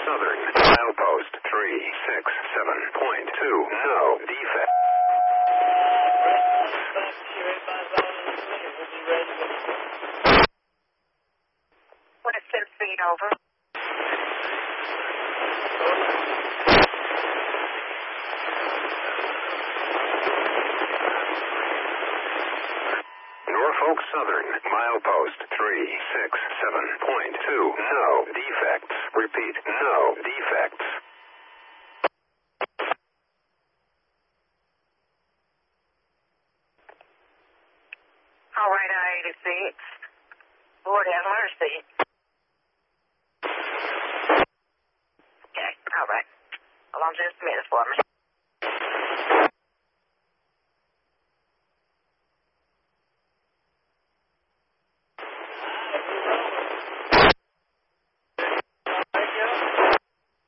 Southern, milepost 367.2, no defect. What is 10 feet over? Norfolk Southern, milepost 367.2, no defects. Repeat, no defects. All right, I-86. Lord have mercy. Okay, all right. Hold on just a minute for me.